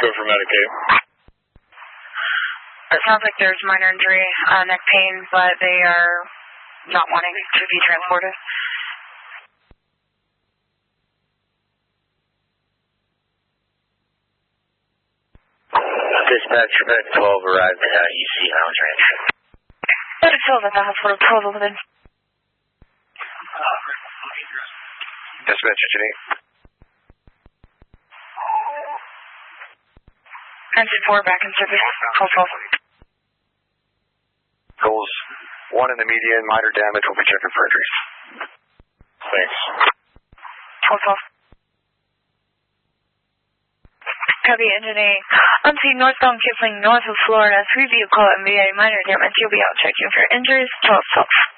go for Medicaid. It sounds like there's minor injury, neck pain, but they are not wanting to be transported. Dispatch, Medic 12 arrived at UC Highlands Ranch. Medic 12 at the hospital, 1211. Dispatch, Jenny. Engine 4 back in service, 1212. Goals 1 in the median, minor damage, we'll be checking for injuries. Thanks. 1212. Copy, Engine 8. Unseen northbound Kipling, north of Florida. 3 vehicle MVA, minor damage. You'll be out checking for injuries, 1212.